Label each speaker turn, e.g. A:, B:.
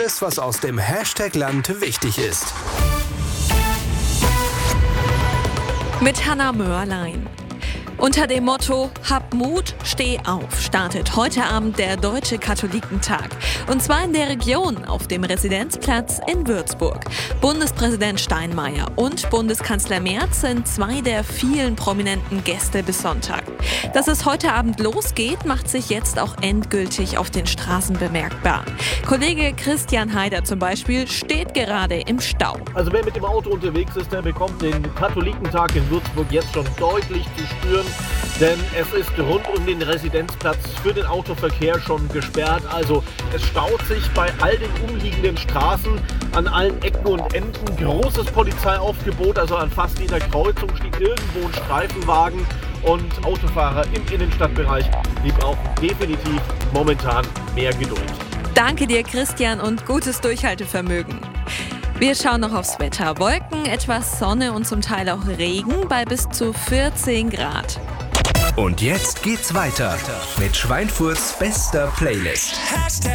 A: Alles, was aus dem Hashtag-Land wichtig ist.
B: Mit Hannah Mörlein. Unter dem Motto Hab Mut, steh auf startet heute Abend der Deutsche Katholikentag. Und zwar in der Region auf dem Residenzplatz in Würzburg. Bundespräsident Steinmeier und Bundeskanzler Merz sind zwei der vielen prominenten Gäste bis Sonntag. Dass es heute Abend losgeht, macht sich jetzt auch endgültig auf den Straßen bemerkbar. Kollege Christian Haider zum Beispiel steht gerade im Stau.
C: Also wer mit dem Auto unterwegs ist, der bekommt den Katholikentag in Würzburg jetzt schon deutlich zu spüren. Denn es ist rund um den Residenzplatz für den Autoverkehr schon gesperrt. Also es staut sich bei all den umliegenden Straßen an allen Ecken und Enden. Großes Polizeiaufgebot, also an fast jeder Kreuzung steht irgendwo ein Streifenwagen. Und Autofahrer im Innenstadtbereich, die brauchen definitiv momentan mehr Geduld.
B: Danke dir, Christian, und gutes Durchhaltevermögen. Wir schauen noch aufs Wetter. Wolken, etwas Sonne und zum Teil auch Regen bei bis zu 14 Grad.
A: Und jetzt geht's weiter mit Schweinfurts bester Playlist.